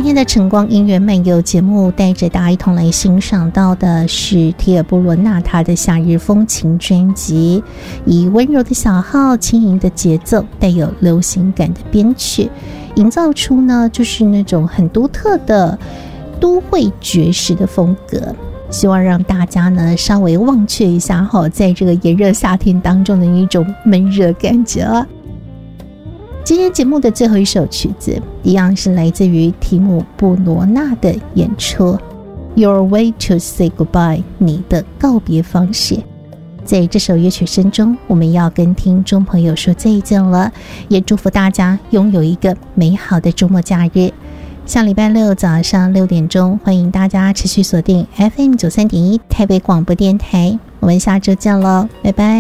天的晨光音乐漫游节目，带着大家一同来欣赏到的是提尔波罗纳他的夏日风情专辑，以温柔的小号、轻盈的节奏，带有流行感的编曲，营造出呢就是那种很独特的都会爵士的风格。希望让大家呢稍微忘却一下在这个炎热夏天当中的一种闷热感觉。今天节目的最后一首曲子一样是来自于提姆布罗纳的演出 Your Way to Say Goodbye， 你的告别方式。在这首乐曲声中，我们要跟听众朋友说再见了，也祝福大家拥有一个美好的周末假日。下礼拜六早上6点钟，欢迎大家持续锁定 FM 93.1台北广播电台，我们下周见喽，拜拜。